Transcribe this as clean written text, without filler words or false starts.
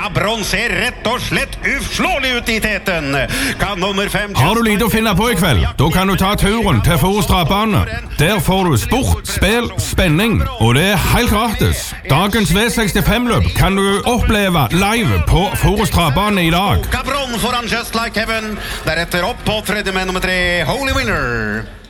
Gabron ser rett og slett uslåelig ut I teten. Kan nummer 5... Har du lite å finne på I kveld? Da kan du ta turen til Forus Travbane. Der får du sport, spill, spenning, og det helt gratis. Dagens V65-løp kan du oppleve live på Forus Travbane I dag. Gabron foran Just Like Heaven. Deretter opp på tredje med nummer 3, Holy Winner.